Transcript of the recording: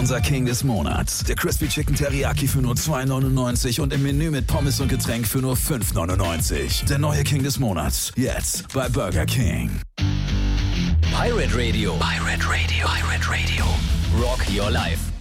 unser King des Monats. Der Crispy Chicken Teriyaki für nur $2,99 und im Menü mit Pommes und Getränk für nur $5,99. Der neue King des Monats. Jetzt bei Burger King. Pirate Radio. Pirate Radio. Pirate Radio. Rock your life.